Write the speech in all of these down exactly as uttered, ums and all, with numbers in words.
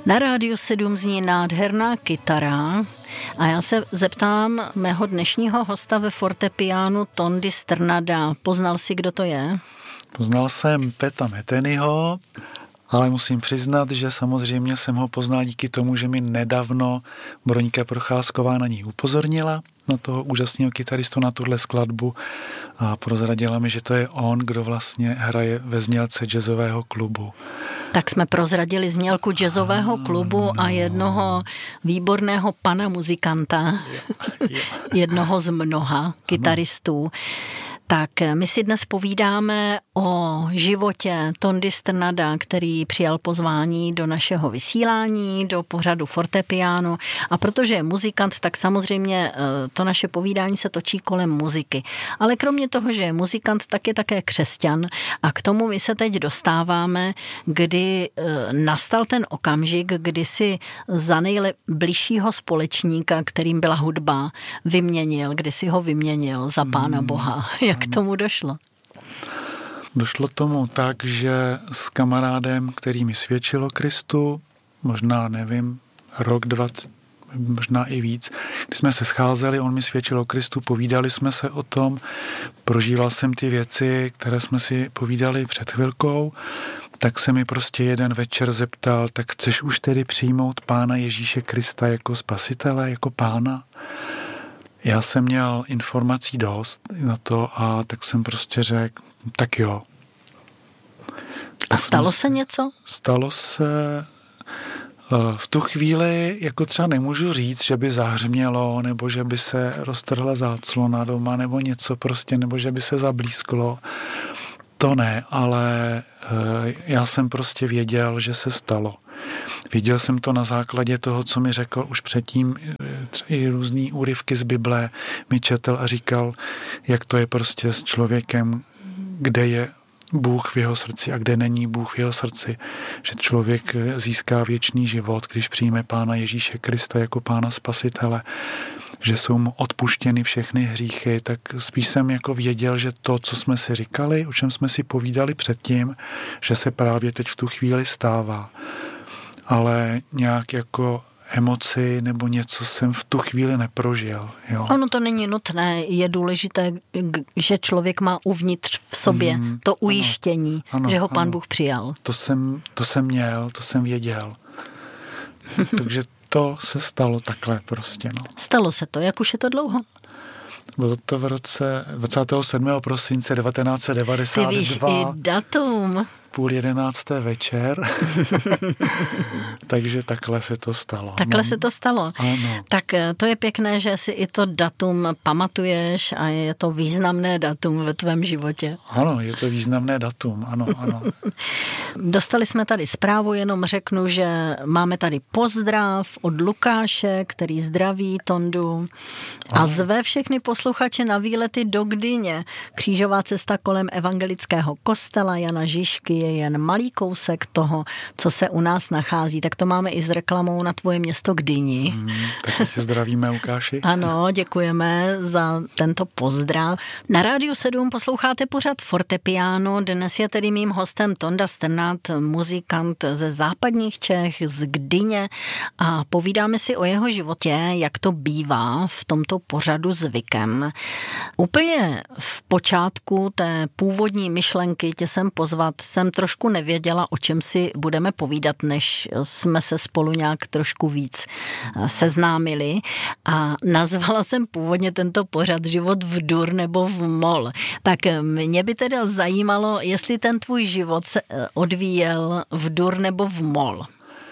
Na Rádiu sedm zní nádherná kytara a já se zeptám mého dnešního hosta ve fortepiánu Tondy Strnada. Poznal jsi, kdo to je? Poznal jsem Peta Methenyho, ale musím přiznat, že samozřejmě jsem ho poznal díky tomu, že mi nedávno Broňka Procházková na ní upozornila, na toho úžasného kytaristu, na tuhle skladbu a prozradila mi, že to je on, kdo vlastně hraje ve znělce jazzového klubu. Tak jsme prozradili znělku jazzového klubu a jednoho výborného pana muzikanta, jednoho z mnoha kytaristů. Tak my si dnes povídáme o životě Tondy Strnada, který přijal pozvání do našeho vysílání, do pořadu fortepiánu. A protože je muzikant, tak samozřejmě to naše povídání se točí kolem muziky. Ale kromě toho, že je muzikant, tak je také křesťan. A k tomu my se teď dostáváme, kdy nastal ten okamžik, kdy si za nejbližšího společníka, kterým byla hudba, vyměnil, kdy si ho vyměnil za Pána Boha. Jak k tomu došlo? Došlo tomu tak, že s kamarádem, který mi svědčil o Kristu, možná, nevím, rok, dva, možná i víc, když jsme se scházeli, on mi svědčil o Kristu, povídali jsme se o tom, prožíval jsem ty věci, které jsme si povídali před chvilkou, tak se mi prostě jeden večer zeptal, tak chceš už tedy přijmout Pána Ježíše Krista jako spasitele, jako Pána? Já jsem měl informací dost na to a tak jsem prostě řekl, tak jo. A stalo se něco? Stalo se v tu chvíli, jako třeba nemůžu říct, že by zahřmělo, nebo že by se roztrhla záclona doma, nebo něco prostě, nebo že by se zablísklo. To ne, ale já jsem prostě věděl, že se stalo. Viděl jsem to na základě toho, co mi řekl už předtím, i různý úryvky z Bible mi četl a říkal, jak to je prostě s člověkem, kde je Bůh v jeho srdci a kde není Bůh v jeho srdci. Že člověk získá věčný život, když přijme Pána Ježíše Krista jako Pána Spasitele, že jsou mu odpuštěny všechny hříchy, tak spíš jsem jako věděl, že to, co jsme si říkali, o čem jsme si povídali předtím, že se právě teď v tu chvíli stává. Ale nějak jako emoci nebo něco jsem v tu chvíli neprožil. Jo. Ono to není nutné, je důležité, že člověk má uvnitř v sobě mm, to ujištění, ano, ano, že ho Pán ano. Bůh přijal. To jsem, to jsem měl, to jsem věděl. Takže to se stalo takhle prostě. No. Stalo se to, jak už je to dlouho? Bylo to v roce dvacátého sedmého prosince devatenáct set devadesát dva. Ty víš i datum. Půl jedenácté večer. Takže takhle se to stalo. Takhle no. se to stalo. Ano. Tak to je pěkné, že si i to datum pamatuješ a je to významné datum ve tvém životě. Ano, je to významné datum, ano, ano. Dostali jsme tady zprávu, jenom řeknu, že máme tady pozdrav od Lukáše, který zdraví Tondu a ano. zve všechny posluchače na výlety do Gdyně. Křížová cesta kolem evangelického kostela Jana Žižky je jen malý kousek toho, co se u nás nachází. Tak to máme i s reklamou na tvoje město Gdyni. Hmm, tak tě zdravíme, Lukáši. Ano, děkujeme za tento pozdrav. Na Rádiu sedm posloucháte pořad Fortepiáno. Dnes je tedy mým hostem Tonda Strnad, muzikant ze západních Čech, z Gdyně a povídáme si o jeho životě, jak to bývá v tomto pořadu zvykem. Úplně v počátku té původní myšlenky tě sem pozvat jsem trošku nevěděla, o čem si budeme povídat, než jsme se spolu nějak trošku víc seznámili a nazvala jsem původně tento pořad Život v dur nebo v mol. Tak mě by teda zajímalo, jestli ten tvůj život se odvíjel v dur nebo v mol.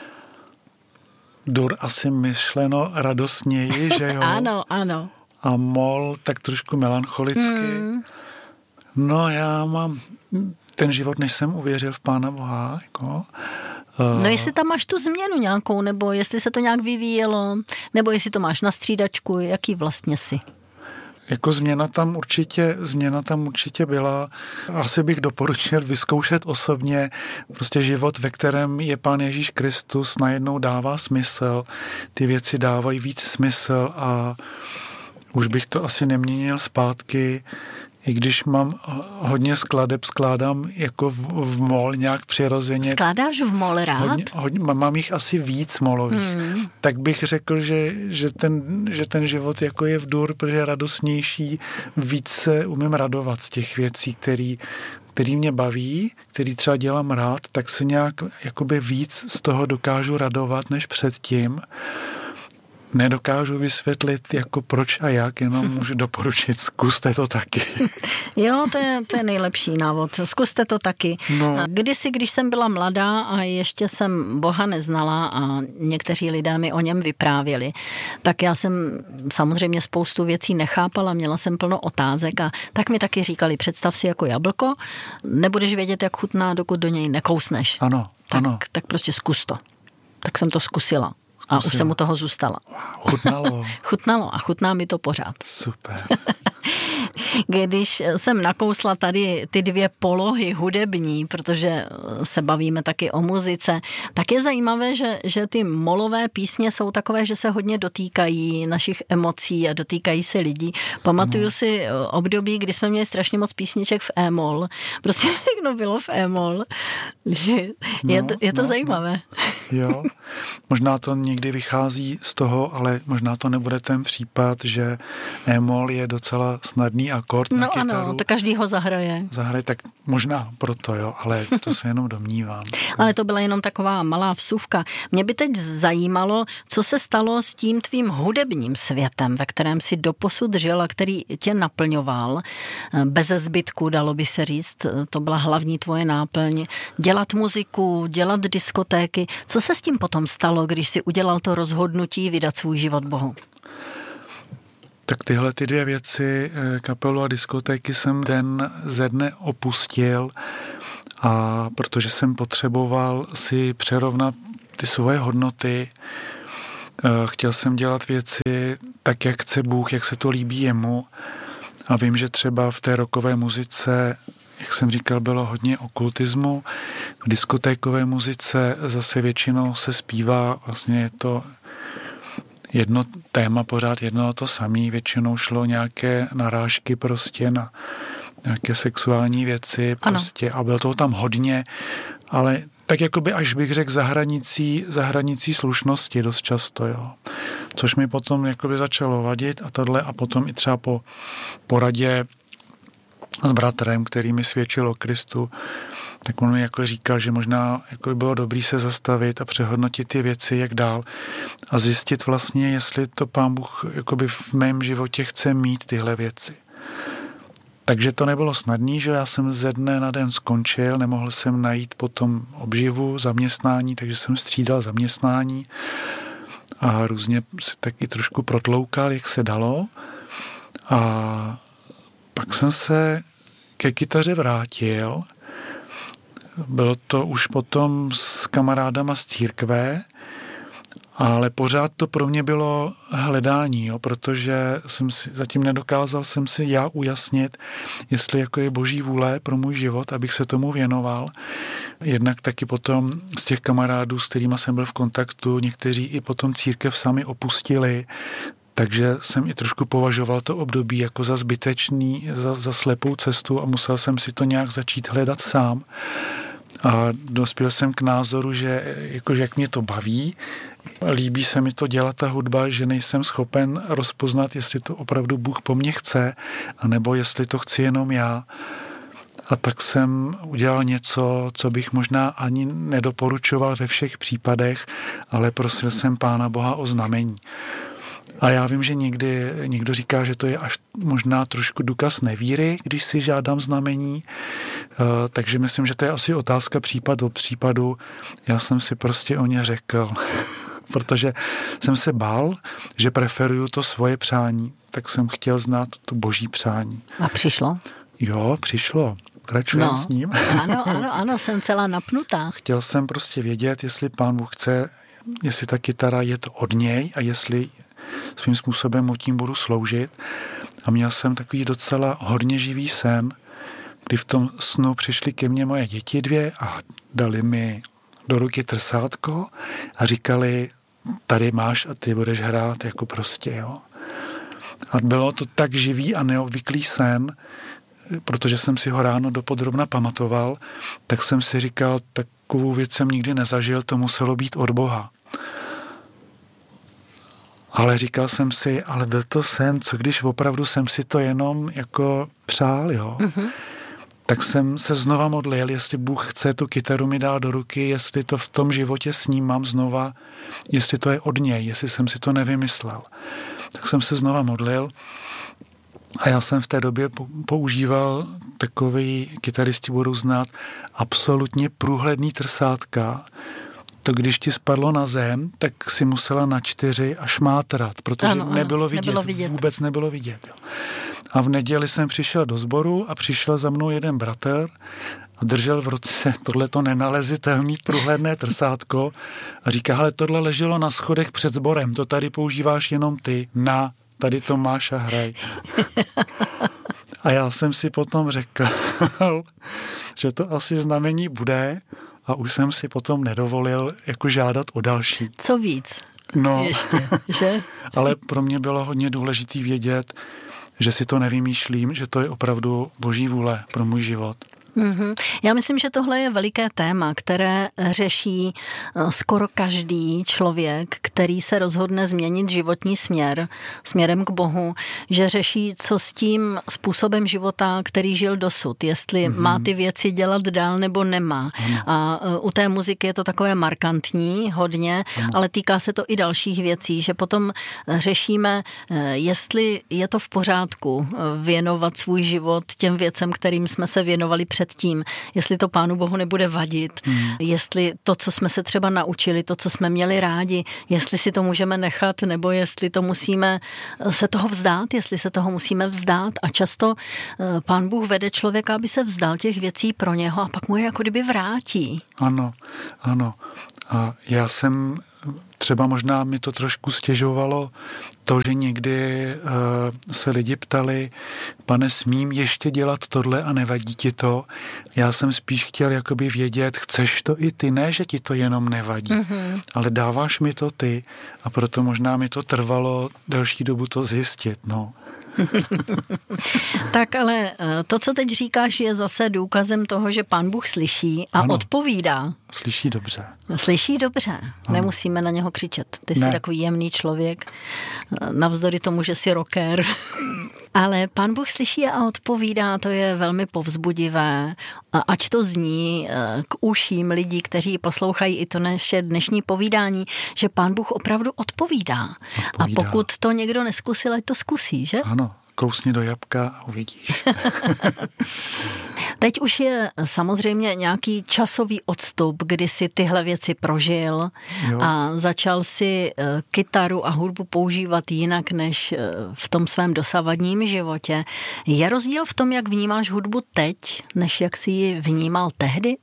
Dur asi myšleno radostněji, že jo? Ano, ano. A mol tak trošku melancholicky. Hmm. No já mám ten život, než jsem uvěřil v Pána Boha, jako... No jestli tam máš tu změnu nějakou, nebo jestli se to nějak vyvíjelo, nebo jestli to máš na střídačku, jaký vlastně jsi? Jako změna tam určitě, změna tam určitě byla. Asi bych doporučil vyzkoušet osobně prostě život, ve kterém je Pán Ježíš Kristus, najednou dává smysl, ty věci dávají víc smysl a už bych to asi neměnil zpátky. i když mám hodně skladeb, skládám jako v, v mol nějak přirozeně. Skládáš v mol rád? Hodně, hodně, mám jich asi víc molových. Hmm. Tak bych řekl, že, že, ten, že ten život jako je v dur, protože je radostnější, víc se umím radovat z těch věcí, který, který mě baví, který třeba dělám rád, tak se nějak jakoby víc z toho dokážu radovat než předtím. Nedokážu vysvětlit, jako proč a jak, jenom můžu doporučit, zkuste to taky. Jo, to je, to je nejlepší návod. Zkuste to taky. No. Kdysi, když jsem byla mladá a ještě jsem Boha neznala a někteří lidé mi o něm vyprávěli, tak já jsem samozřejmě spoustu věcí nechápala, měla jsem plno otázek a tak mi taky říkali, představ si jako jablko, nebudeš vědět, jak chutná, dokud do něj nekousneš. Ano, tak, ano. Tak prostě zkus to. Tak jsem to zkusila. A už jsem u toho zůstala. Chutnalo. Chutnalo a chutná mi to pořád. Super. Když jsem nakousla tady ty dvě polohy hudební, protože se bavíme taky o muzice, tak je zajímavé, že, že ty molové písně jsou takové, že se hodně dotýkají našich emocí a dotýkají se lidí. Pamatuju si období, kdy jsme měli strašně moc písniček v e-mol. Prostě všechno bylo v e-mol. Je, no, to, je to no, zajímavé. No. Jo, možná to někdy vychází z toho, ale možná to nebude ten případ, že e-mol je docela snadný akord no na kytaru. No ano, to každý ho zahraje. Zahraje, tak možná proto, jo, ale to se jenom domnívám. Ale to byla jenom taková malá vsuvka. Mě by teď zajímalo, co se stalo s tím tvým hudebním světem, ve kterém si doposud žil a který tě naplňoval. Beze zbytku, dalo by se říct, to byla hlavní tvoje náplň. Dělat muziku, dělat diskotéky. Co se s tím potom stalo, když si udělal to rozhodnutí vydat svůj život Bohu? Tak tyhle ty dvě věci, kapelu a diskotéky, jsem den ze dne opustil, a protože jsem potřeboval si přerovnat ty svoje hodnoty. Chtěl jsem dělat věci tak, jak chce Bůh, jak se to líbí jemu. A vím, že třeba v té rockové muzice, jak jsem říkal, bylo hodně okultismu. V diskotékové muzice zase většinou se zpívá, vlastně je to jedno téma, pořád jedno a to samé. Většinou šlo nějaké narážky prostě na nějaké sexuální věci prostě a bylo toho tam hodně, ale tak jakoby až bych řekl za hranicí, za hranicí slušnosti dost často, jo. Což mi potom jakoby začalo vadit a tohle a potom i třeba po poradě s bratrem, který mi svědčil o Kristu, tak on mi jako říkal, že možná jako by bylo dobrý se zastavit a přehodnotit ty věci, jak dál a zjistit vlastně, jestli to Pán Bůh jakoby v mém životě chce mít tyhle věci. Takže to nebylo snadný, že já jsem ze dne na den skončil, nemohl jsem najít potom obživu, zaměstnání, takže jsem střídal zaměstnání a různě se taky trošku protloukal, jak se dalo. A pak jsem se ke kytaře vrátil. Bylo to už potom s kamarádama z církve, ale pořád to pro mě bylo hledání, jo, protože jsem si zatím nedokázal jsem si já ujasnit, jestli jako je Boží vůle pro můj život, abych se tomu věnoval. Jednak taky potom z těch kamarádů, s kterýma jsem byl v kontaktu, někteří i potom církev sami opustili, takže jsem i trošku považoval to období jako za zbytečný, za, za slepou cestu a musel jsem si to nějak začít hledat sám. A dospěl jsem k názoru, že jakože jak mě to baví, líbí se mi to dělat ta hudba, že nejsem schopen rozpoznat, jestli to opravdu Bůh po mně chce, anebo jestli to chci jenom já. A tak jsem udělal něco, co bych možná ani nedoporučoval ve všech případech, ale prosil jsem Pána Boha o znamení. A já vím, že někdy někdo říká, že to je až možná trošku důkaz nevíry, když si žádám znamení, takže myslím, že to je asi otázka případ od případu. Já jsem si prostě o ně řekl, protože jsem se bál, že preferuju to svoje přání, tak jsem chtěl znát to Boží přání. A přišlo? Jo, přišlo. Kračujem no, s ním. Ano, ano, ano, jsem celá napnutá. Chtěl jsem prostě vědět, jestli Pán Bůh chce, jestli ta kytara je to od něj a jestli svým způsobem mu tím budu sloužit. A měl jsem takový docela hodně živý sen, kdy v tom snu přišly ke mně moje děti dvě a dali mi do ruky trsátko a říkali, tady máš a ty budeš hrát jako prostě, jo. A bylo to tak živý a neobvyklý sen, protože jsem si ho ráno dopodrobna pamatoval, tak jsem si říkal, takovou věc jsem nikdy nezažil, to muselo být od Boha. Ale říkal jsem si, ale byl to sen, co když opravdu jsem si to jenom jako přál, jo. Mm-hmm. Tak jsem se znova modlil, jestli Bůh chce tu kytaru mi dát do ruky, jestli to v tom životě snímám znova, jestli to je od něj, jestli jsem si to nevymyslel. Tak jsem se znova modlil a já jsem v té době používal takový, kytaristi budou znát, absolutně průhledný trsátka. To když ti spadlo na zem, tak si musela na čtyři až mátrat, protože ano, ano, nebylo, vidět, nebylo vidět, vůbec nebylo vidět. Jo. A v neděli jsem přišel do sboru a přišel za mnou jeden bratr a držel v ruce tohleto nenalezitelný průhledné trsátko a říká, hele, tohle leželo na schodech před sborem, to tady používáš jenom ty, na, tady to máš a hraj. A já jsem si potom řekl, že to asi znamení bude a už jsem si potom nedovolil jako žádat o další. Co víc? No, ještě, že? Ale pro mě bylo hodně důležitý vědět, že si to nevymýšlím, že to je opravdu Boží vůle pro můj život. Mm-hmm. Já myslím, že tohle je veliké téma, které řeší skoro každý člověk, který se rozhodne změnit životní směr, směrem k Bohu, že řeší, co s tím způsobem života, který žil dosud, jestli mm-hmm. má ty věci dělat dál nebo nemá. Mm. A u té muziky je to takové markantní hodně, mm. ale týká se to i dalších věcí, že potom řešíme, jestli je to v pořádku věnovat svůj život těm věcem, kterým jsme se věnovali před tím, jestli to Pánu Bohu nebude vadit, hmm. jestli to, co jsme se třeba naučili, to, co jsme měli rádi, jestli si to můžeme nechat, nebo jestli to musíme se toho vzdát, jestli se toho musíme vzdát a často Pán Bůh vede člověka, aby se vzdal těch věcí pro něho a pak mu je jako kdyby vrátí. Ano, ano. A já jsem třeba možná mi to trošku stěžovalo to, že někdy uh, se lidi ptali, pane, smím ještě dělat tohle a nevadí ti to? Já jsem spíš chtěl jakoby vědět, chceš to i ty, ne, že ti to jenom nevadí, mm-hmm. ale dáváš mi to ty a proto možná mi to trvalo delší dobu to zjistit, no. Tak ale to, co teď říkáš, je zase důkazem toho, že Pán Bůh slyší a ano, odpovídá. Slyší dobře. Slyší dobře. Ano. Nemusíme na něho křičet. Ty jsi ne. takový jemný člověk, navzdory tomu, že jsi rocker. Ale Pán Bůh slyší a odpovídá, to je velmi povzbudivé. Ať to zní k uším lidí, kteří poslouchají i to naše dnešní povídání, že Pán Bůh opravdu odpovídá. odpovídá. A pokud to někdo neskusil, ať to zkusí, že? Ano, kousni do jabka a uvidíš. Teď už je samozřejmě nějaký časový odstup, kdy si tyhle věci prožil jo. a začal si kytaru a hudbu používat jinak než v tom svém dosavadním životě. Je rozdíl v tom, jak vnímáš hudbu teď, než jak jsi ji vnímal tehdy?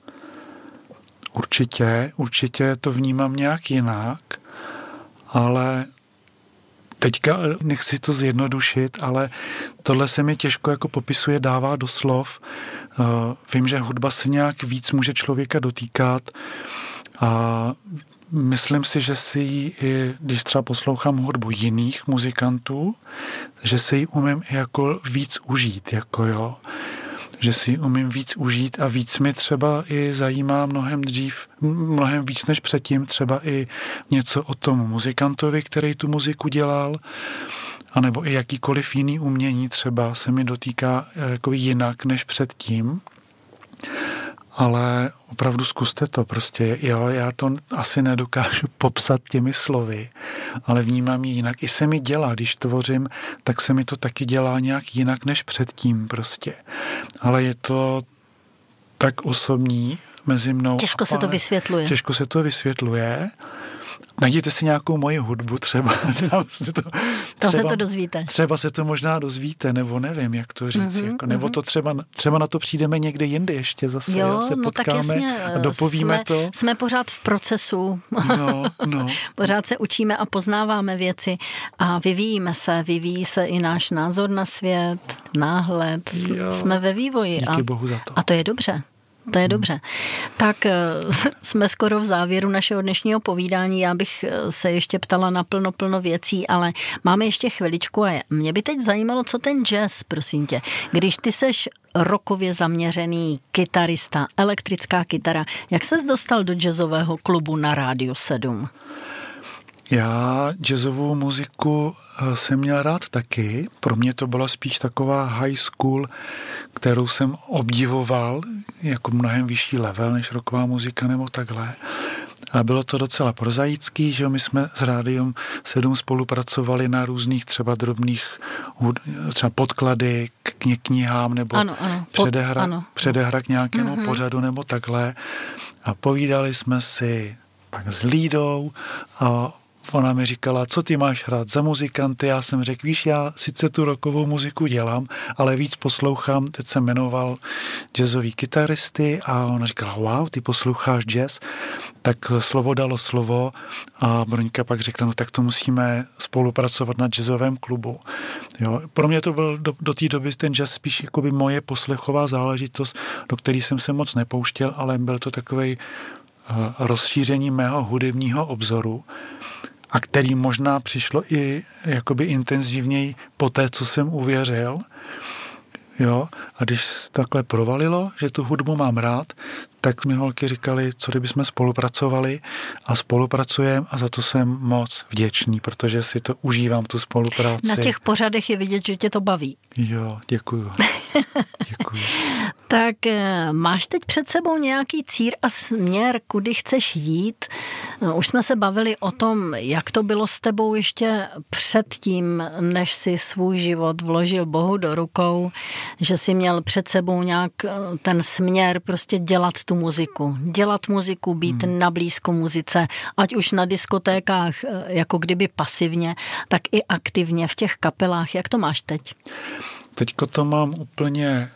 Určitě, určitě to vnímám nějak jinak, ale teďka nechci to zjednodušit, ale tohle se mi těžko jako popisuje, dává do slov. Uh, vím, že hudba se nějak víc může člověka dotýkat a myslím si, že si ji, i, když třeba poslouchám hudbu jiných muzikantů, že si ji umím jako víc užít, jako jo. Že si ji umím víc užít a víc mi třeba i zajímá mnohem dřív, mnohem víc než předtím, třeba i něco o tom muzikantovi, který tu muziku dělal, anebo i jakýkoliv jiný umění třeba se mi dotýká jako jinak než předtím. Ale opravdu zkuste to prostě. Jo, já to asi nedokážu popsat těmi slovy, ale vnímám ji jinak. I se mi dělá, když tvořím, tak se mi to taky dělá nějak jinak než předtím prostě. Ale je to tak osobní mezi mnou. Těžko se to vysvětluje. Těžko se to vysvětluje. Najděte si nějakou moji hudbu třeba. se to, to třeba, se to dozvíte. Třeba se to možná dozvíte, nebo nevím, jak to říct. Mm-hmm, jako, nebo mm-hmm. to třeba, třeba na to přijdeme někde jinde ještě zase. Jo, se no potkáme tak jasně, a dopovíme jsme, to. Jsme pořád v procesu. No, no. Pořád se učíme a poznáváme věci a vyvíjíme se. Vyvíjí se i náš názor na svět, náhled. Jo. Jsme ve vývoji. Díky a, Bohu za to. A to je dobře. To je dobře. Tak jsme skoro v závěru našeho dnešního povídání. Já bych se ještě ptala na plno, plno věcí, ale máme ještě chviličku a mě by teď zajímalo, co ten jazz, prosím tě. Když ty seš rockově zaměřený kytarista, elektrická kytara, jak ses dostal do jazzového klubu na Rádiu sedm? Já jazzovou muziku jsem měl rád taky. Pro mě to byla spíš taková high school, kterou jsem obdivoval jako mnohem vyšší level než rocková muzika nebo takhle. A bylo to docela prozaický, že my jsme s Rádiem sedm spolupracovali na různých třeba drobných třeba podklady k knihám nebo ano, ano. předehra, ano. předehra k nějakému mm-hmm. pořadu nebo takhle. A povídali jsme si pak s Lídou a ona mi říkala, co ty máš hrát za muzikanty? Já jsem řekl, víš, já sice tu rockovou muziku dělám, ale víc poslouchám, teď jsem jmenoval jazzový kytaristy a ona říkala, wow, ty posloucháš jazz? Tak slovo dalo slovo a Broňka pak řekla, no tak to musíme spolupracovat na jazzovém klubu. Jo, pro mě to byl do, do té doby ten jazz spíš jakoby moje poslechová záležitost, do které jsem se moc nepouštěl, ale byl to takovej uh, rozšíření mého hudebního obzoru, a který možná přišlo i jakoby intenzivněji po té, co jsem uvěřil. Jo? A když takhle provalilo, že tu hudbu mám rád, tak mi holky říkali, co kdybychom spolupracovali a spolupracujeme a za to jsem moc vděčný, protože si to užívám, tu spolupráci. Na těch pořadech je vidět, že tě to baví. Jo, děkuju. Děkuju. Tak máš teď před sebou nějaký cíl a směr, kudy chceš jít? Už jsme se bavili o tom, jak to bylo s tebou ještě předtím, než si svůj život vložil Bohu do rukou, že jsi měl před sebou nějak ten směr prostě dělat tu muziku. Dělat muziku, být hmm. na blízko muzice, ať už na diskotékách jako kdyby pasivně, tak i aktivně v těch kapelách. Jak to máš teď? Teďko to mám úplně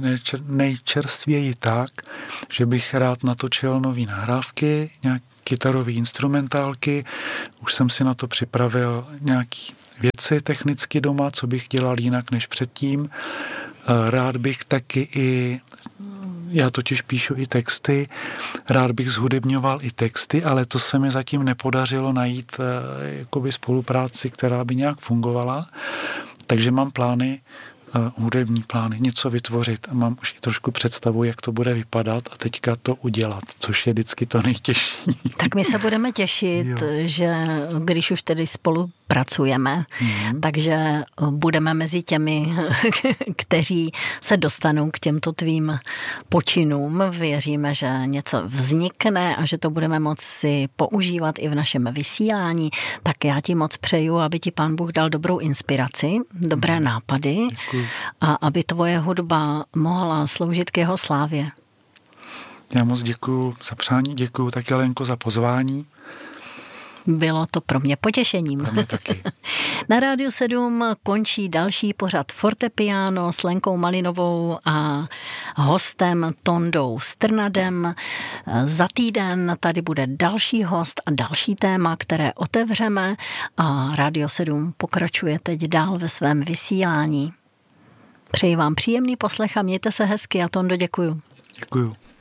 nejčerstvěji tak, že bych rád natočil nový nahrávky, nějaké kytarové instrumentálky. Už jsem si na to připravil nějaké věci technicky doma, co bych dělal jinak než předtím. Rád bych taky i, já totiž píšu i texty, rád bych zhudebňoval i texty, ale to se mi zatím nepodařilo najít jakoby spolupráci, která by nějak fungovala. Takže mám plány, hudební plány, něco vytvořit a mám už i trošku představu, jak to bude vypadat a teďka to udělat, což je vždycky to nejtěžší. Tak my se budeme těšit, jo. že když už tedy spolu pracujeme, mm. takže budeme mezi těmi, kteří se dostanou k těmto tvým počinům. Věříme, že něco vznikne a že to budeme moci používat i v našem vysílání. Tak já ti moc přeju, aby ti Pán Bůh dal dobrou inspiraci, dobré mm. nápady. Děkuji. A aby tvoje hudba mohla sloužit k jeho slávě. Já moc děkuju za přání, děkuju taky Lenko za pozvání. Bylo to pro mě potěšením. Pro mě taky. Na Rádiu sedm končí další pořad Fortepiano s Lenkou Malinovou a hostem Tondou Strnadem. Za týden tady bude další host a další téma, které otevřeme a Rádio sedm pokračuje teď dál ve svém vysílání. Přeji vám příjemný poslech a mějte se hezky a Tondo, děkuju. Děkuju.